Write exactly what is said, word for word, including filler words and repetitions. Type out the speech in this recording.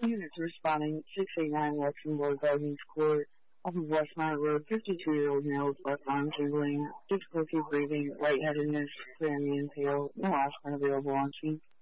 Units responding six eight nine Luxembourg Gardens Court, off of West Mount Road, fifty-two-year-old male with left arm tingling, difficulty breathing, lightheadedness, clearing the inhale, no aspirin available on scene.